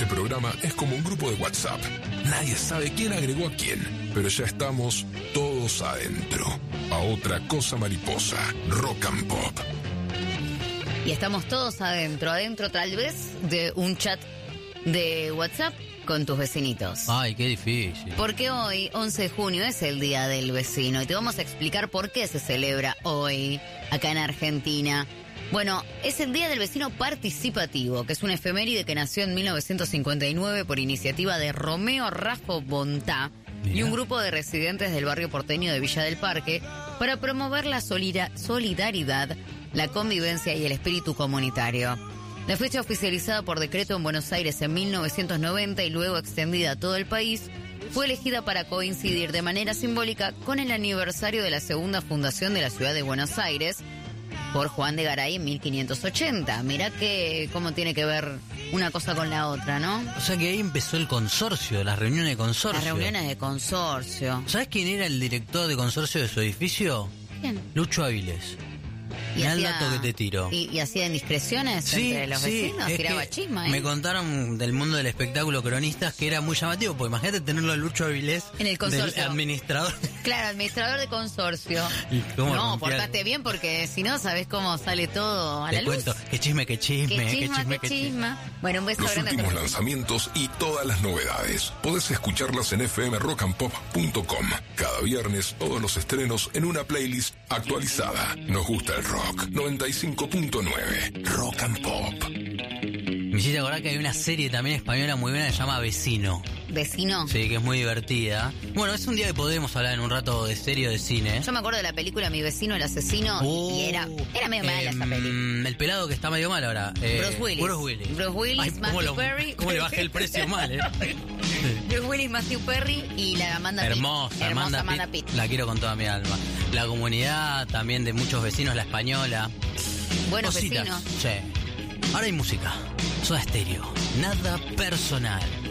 Este programa es como un grupo de WhatsApp. Nadie sabe quién agregó a quién, pero ya estamos todos adentro. A otra cosa mariposa, Rock and Pop. Y estamos todos adentro tal vez de un chat de WhatsApp con tus vecinitos. Ay, qué difícil. Porque hoy, 11 de junio, es el Día del Vecino y te vamos a explicar por qué se celebra hoy acá en Argentina. Bueno, es el Día del Vecino Participativo, que es una efeméride que nació en 1959 por iniciativa de Romeo Raffo Bontá y un grupo de residentes del barrio porteño de Villa del Parque para promover la solidaridad, la convivencia y el espíritu comunitario. La fecha oficializada por decreto en Buenos Aires en 1990 y luego extendida a todo el país, fue elegida para coincidir de manera simbólica con el aniversario de la segunda fundación de la ciudad de Buenos Aires por Juan de Garay en 1580. Mirá que cómo tiene que ver una cosa con la otra, ¿no? O sea que ahí empezó el consorcio, las reuniones de consorcio. Las reuniones de consorcio. ¿Sabes quién era el director de consorcio de su edificio? ¿Quién? Lucho Aviles. Y Mirá el hacía- dato que te tiro. ¿Y hacía indiscreciones entre los vecinos? es Tiraba que chisma, ¿eh? me contaron del mundo del espectáculo cronistas que era muy llamativo, porque imagínate tenerlo a Lucho Avilés En el consorcio. del administrador. Claro, administrador de consorcio. ¿Y cómo No, rompía? portate bien porque si no, ¿sabés cómo sale todo a la Te luz? cuento, qué chisme, Qué chisma. Bueno, un beso Los grande. últimos lanzamientos y todas las novedades. Podés escucharlas en fmrockandpop.com. Cada viernes, todos los estrenos en una playlist actualizada. Nos gusta el rock. 95.9 Rock and Pop. Me hiciste acordar que hay una serie también española muy buena que se llama Vecino. Vecino. Sí, que es muy divertida. Bueno, es un día que podemos hablar en un rato de serie o de cine. Yo me acuerdo de la película Mi vecino el asesino y era medio mala esa película. El pelado que está medio mal ahora. Bruce Willis. Bruce Willis. Ay, Matthew Perry. ¿Cómo le bajé el precio mal, Bruce Willis, Matthew Perry y la Amanda Pitt. Hermosa, Amanda Pitt. La quiero con toda mi alma. La comunidad también de muchos vecinos, la española. Buenos Cositas. vecinos. Sí. Ahora hay música. Soda Stereo. Nada personal.